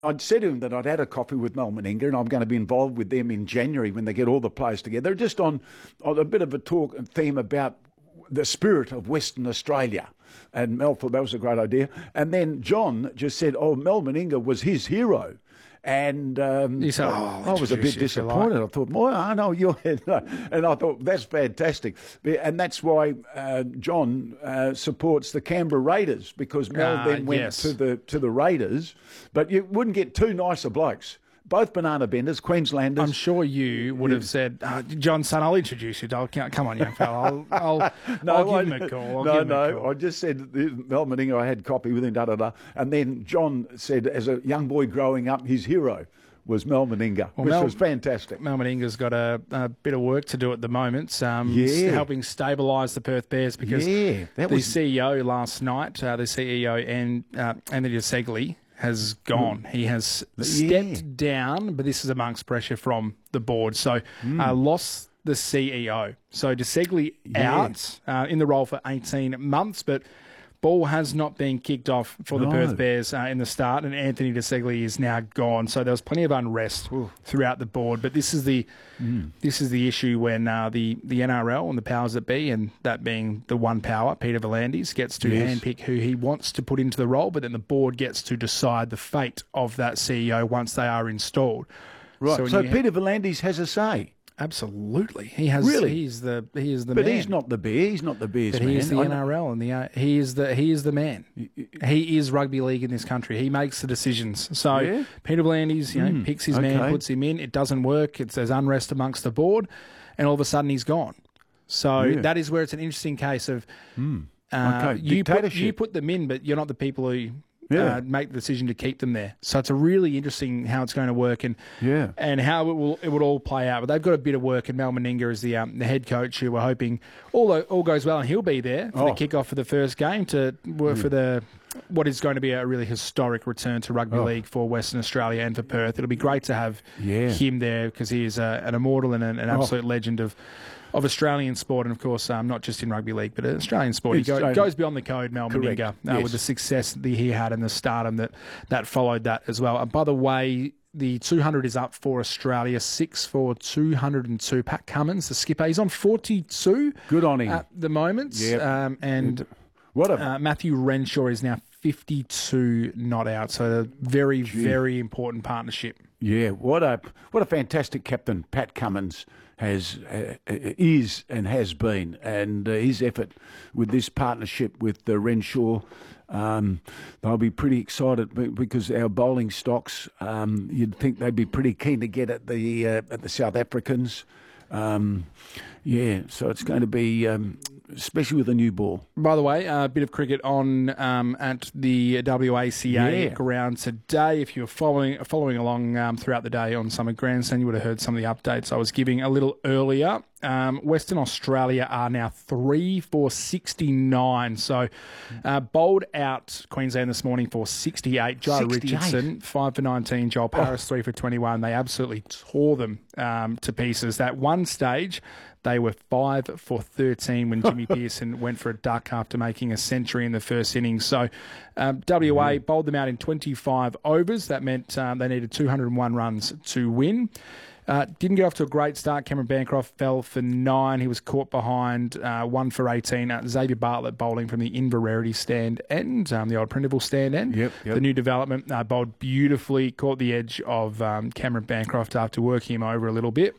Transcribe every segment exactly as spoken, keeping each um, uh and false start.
I'd said to him that I'd had a coffee with Mel Meninga, and I'm going to be involved with them in January when they get all the players together, just on, on a bit of a talk and theme about the spirit of Western Australia. And Mel thought that was a great idea. And then John just said, oh, Mel Meninga was his hero. And um, said, oh, I was a bit disappointed. Like. I thought, well, I know you're, and I thought that's fantastic, and that's why uh, John uh, supports the Canberra Raiders, because Mel uh, then went yes. to the to the Raiders. But you wouldn't get two nicer blokes. Both banana benders, Queenslanders. I'm sure you would have said, uh, John, son, I'll introduce you. I'll, come on, young fella. I'll, I'll, no, I'll give I, him a call. I'll no, give no. him a call. I just said, Mel Meninga, I had copy with him, da, da, da. And then John said, as a young boy growing up, his hero was Mel Meninga, well, which Mel, was fantastic. Mel Meninga's got a, a bit of work to do at the moment, um, yeah. helping stabilise the Perth Bears, because yeah, that the was... C E O last night, uh, the C E O, and uh, Anthony Segli, has gone. He has stepped yeah. down, but this is amongst pressure from the board. So mm. uh, lost the C E O. So DeSegli yeah. out uh, in the role for eighteen months, but ball has not been kicked off for the no. Perth Bears uh, in the start, and Anthony DeSegli is now gone. So there was plenty of unrest Ooh. throughout the board. But this is the mm. this is the issue when uh, the the N R L and the powers that be, and that being the one power, Peter V'landys, gets to yes. handpick who he wants to put into the role, but then the board gets to decide the fate of that C E O once they are installed. Right. So, so Peter V'landys has a say. Absolutely, he has. Really, he's the he is the. But man. he's not the bear. He's not the Bears but man. He is the I N R L, and the uh, he is the he is the man. He is rugby league in this country. He makes the decisions. So yeah? Peter V'landys, you know, mm, picks his okay. man, puts him in. It doesn't work. It's there's unrest amongst the board, and all of a sudden he's gone. So yeah. that is where it's an interesting case of mm. uh, okay. you put you put them in, but you're not the people who. Yeah. Uh, make the decision to keep them there. So it's a really interesting how it's going to work and yeah. and how it will it would all play out. But they've got a bit of work, and Mel Meninga is the um, the head coach, who we're hoping all all goes well, and he'll be there for oh. the kickoff for the first game to work mm. for the what is going to be a really historic return to rugby oh. league for Western Australia and for Perth. It'll be great to have yeah. him there, because he is a, an immortal and an, an absolute oh. legend of. Of Australian sport, and of course, um, not just in rugby league, but Australian sport. He go, goes beyond the code, Mel Meninga, uh, yes. with the success that he had and the stardom that, that followed that as well. And by the way, the two hundred is up for Australia, six for two hundred two. Pat Cummins, the skipper, he's on forty-two. Good on him. At the moment. Yep. Um, and what a... uh, Matthew Renshaw is now fifty-two not out. So a very, Gee. very important partnership. Yeah, what a what a fantastic captain Pat Cummins has uh, is and has been, and uh, his effort with this partnership with uh, Renshaw, um, they'll be pretty excited because our bowling stocks, um, you'd think they'd be pretty keen to get at the uh, at the South Africans. Um, yeah, so it's going to be. Um, Especially with a new ball. By the way, a bit of cricket on um, at the W A C A yeah. ground today. If you were following following along um, throughout the day on Summit Grandstand, you would have heard some of the updates I was giving a little earlier. Um, Western Australia are now three for sixty-nine. So uh, bowled out Queensland this morning for sixty-eight. Joe Richardson, five for nineteen. Joel Paris, oh. three for twenty-one. They absolutely tore them um, to pieces. At one stage, they were five for thirteen when Jimmy Pearson went for a duck after making a century in the first innings. So um, W A mm-hmm. bowled them out in twenty-five overs. That meant um, they needed two hundred one runs to win. Uh, didn't get off to a great start. Cameron Bancroft fell for nine. He was caught behind uh, one for eighteen. Uh, Xavier Bartlett bowling from the Inverarity stand end, um, the old Printable stand end. Yep, yep. The new development uh, bowled beautifully, caught the edge of um, Cameron Bancroft after working him over a little bit.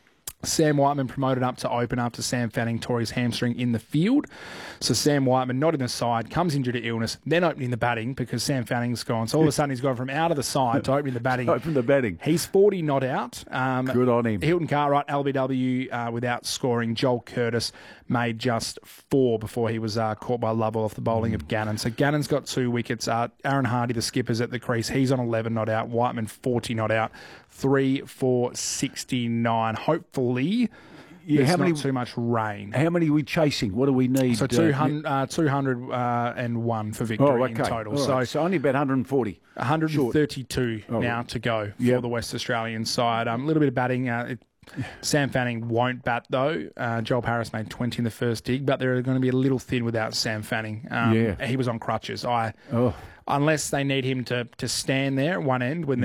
Sam Whiteman promoted up to open after Sam Fanning tore his hamstring in the field. So Sam Whiteman, not in the side, comes injured to illness, then opening the batting because Sam Fanning's gone. So all of a sudden he's gone from out of the side to opening the batting. Open the batting. He's forty not out. Um, Good on him. Hilton Cartwright, L B W uh, without scoring. Joel Curtis made just four before he was uh, caught by Lovell off the bowling mm. of Gannon. So Gannon's got two wickets. Uh, Aaron Hardy, the skipper's at the crease. He's on eleven not out. Whiteman, forty not out. three for sixty-nine. Hopefully... Yeah, There's how many, not too much rain. How many are we chasing? What do we need? So two hundred, uh, two hundred one for victory oh, okay. in total. Right. So, so only about one hundred forty. one hundred thirty-two Short. now oh. to go for yep. the West Australian side. Um, a little bit of batting. Uh, it, Sam Fanning won't bat, though. Uh, Joel Paris made twenty in the first dig, but they're going to be a little thin without Sam Fanning. Um, Yeah. He was on crutches. I, Oh. Unless they need him to, to stand there at one end when